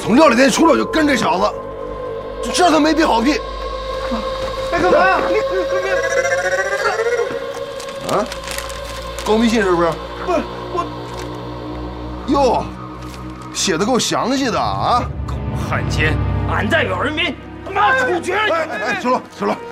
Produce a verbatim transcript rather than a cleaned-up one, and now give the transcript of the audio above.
从料理店出来就跟这小子，就知道他没憋好屁。 哎，干嘛呀？你你啊？告密信是不是？ 不是我。 哟，写的够详细的啊！ 狗汉奸，俺代表人民他妈处决！ 哎哎，行了行了。